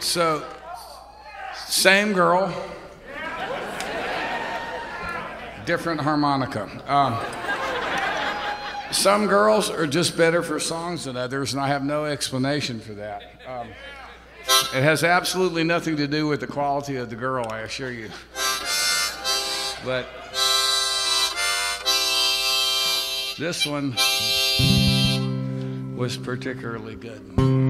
So, same girl, different harmonica. Some girls are just better for songs than others, and I have no explanation for that. It has absolutely nothing to do with the quality of the girl, I assure you. But this one was particularly good.